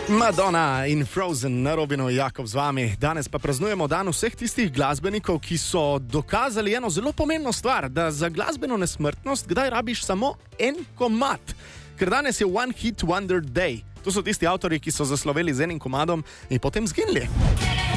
Madonna in Frozen, na Robinu Jakob z vami. Danes pa praznujemo dan vseh tistih glasbenikov, ki so dokazali eno zelo pomembno stvar, da za glasbeno nesmrtnost kdaj rabiš samo en komad. Ker danes je One Hit Wonder Day. To so tisti avtorji, ki so zasloveli z enim komadom in potem zginili.